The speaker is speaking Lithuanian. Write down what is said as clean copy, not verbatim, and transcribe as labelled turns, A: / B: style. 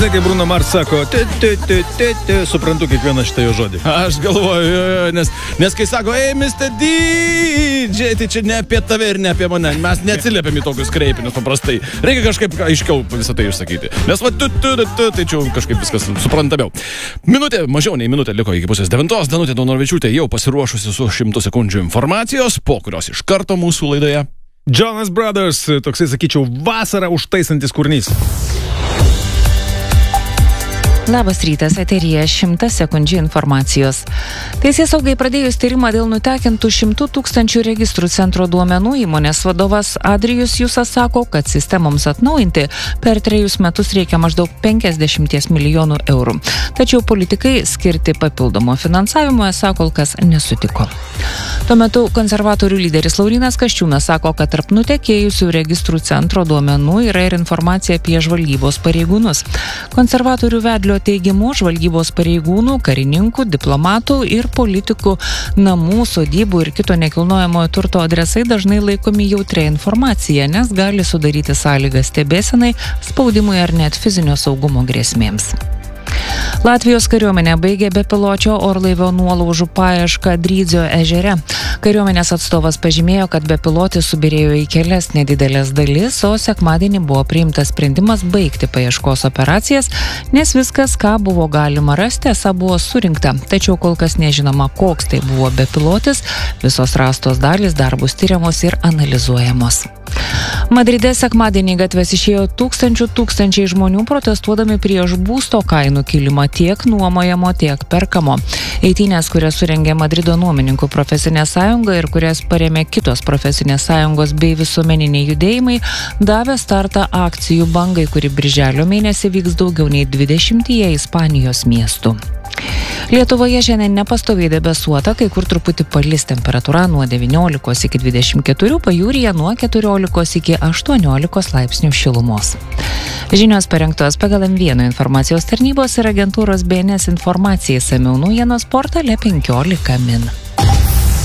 A: Kai Bruno Mars sako, suprantu kiekvieną šitą jo žodį.
B: Aš galvoju, nes kai sako, ei, Mr. DJ, tai čia ne apie tave ir ne apie mane. Mes neatsiliepiam į tokius kreipinius paprastai. Reikia kažkaip aiškiau visą tai išsakyti. Nes va, tai čia kažkaip viskas suprantamiau. Mažiau nei minutė liko iki 8:30. Danutė Daunoravičiūtė jau pasiruošusi su 100 sekundžių informacijos, po kurios iš karto mūsų laidoje
A: Jonas Brothers, toksai, sakyčiau, vasarą užtaisantis kūrinys.
C: Labas rytas, eteryje 100 sekundžių informacijos. Teisėsaugai pradėjus tyrimą dėl nutekintų 100 000 registrų centro duomenų, įmonės vadovas Adrijus Jusas sako, kad sistemoms atnaujinti per 3 metus reikia maždaug 50 milijonų eurų. Tačiau politikai skirti papildomo finansavimo esą kol kas nesutiko. Tuo metu konservatorių lyderis Laurynas Kasčiūnas sako, kad tarp nutekėjusių registrų centro duomenų yra ir informacija apie žvalgybos pareigūnus. Konservatorių vedlio teigimu, žvalgybos pareigūnų, karininkų, diplomatų ir politikų namų, sodybų ir kito nekilnojamojo turto adresai dažnai laikomi jautria informacija, nes gali sudaryti sąlygas stebėsenai, spaudimui ar net fizinio saugumo grėsmėms. Latvijos kariuomenė baigė bepiločio orlaivio nuolaužų paiešką Drydzio ežere. Kariuomenės atstovas pažymėjo, kad bepilotis subyrėjo į kelias nedidelės dalis, o sekmadienį buvo priimtas sprendimas baigti paieškos operacijas, nes viskas, ką buvo galima rasti, esą buvo surinkta. Tačiau kol kas nežinoma, koks tai buvo bepilotis, visos rastos dalys dar bus tyriamos ir analizuojamos. Madride sekmadienį gatves išėjo tūkstančiai žmonių protestuodami prieš būsto kainų kilimą tiek nuomojamo, tiek perkamo. Eitynės, kurias surengė Madrido nuomininkų profesinė sąjunga ir kurias parėmė kitos profesinės sąjungos bei visuomeniniai judėjimai, davė startą akcijų bangai, kuri birželio mėnesį vyks daugiau nei 20 Ispanijos miestų. Lietuvoje šiandien nepastoviai debesuota, kai kur truputį palis, temperatūra nuo 19 iki 24, pajūryje nuo 14 iki 18 laipsnių šilumos. Žinios parengtos pagal M1 informacijos tarnybos ir agentūros BNS informacijai, samiau naujienos portale 15 min.